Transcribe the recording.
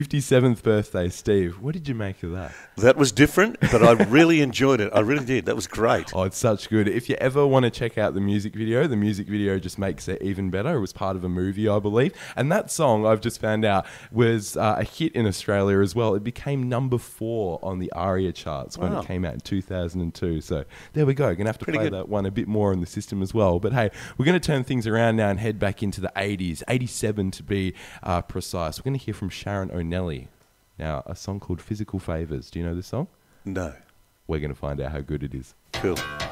57th birthday, Steve. What did you make of that? That was different, but I really enjoyed it. I really did. That was great. Oh, it's such good. If you ever want to check out the music video just makes it even better. It was part of a movie, I believe. And that song, I've just found out, was a hit in Australia as well. It became number 4 on the ARIA charts when it came out in 2002. So there we go. Going to have to play that one a bit more in the system as well. But hey, we're going to turn things around now and head back into the 80s, 87 to be precise. We're going to hear from Sharon O'Neill. Now, a song called Physical Favours. Do you know this song? No. We're going to find out how good it is. Cool.